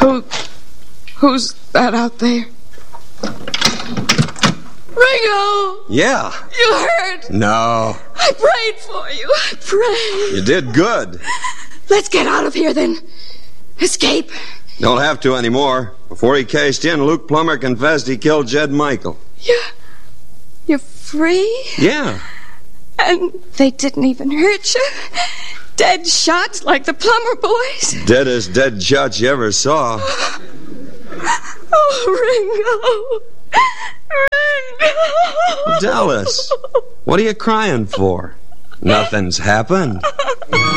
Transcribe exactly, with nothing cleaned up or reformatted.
Who... Who's that out there? Ringo! Yeah. You heard? No. I prayed for you. I prayed. You did good. Let's get out of here, then. Escape. Don't have to anymore. Before he cased in, Luke Plummer confessed he killed Jed Michael. You're... You're free? Yeah. And they didn't even hurt you? Dead shots like the Plummer boys? Deadest dead shots you ever saw. Oh, Ringo. Ringo. Dallas, what are you crying for? Nothing's happened.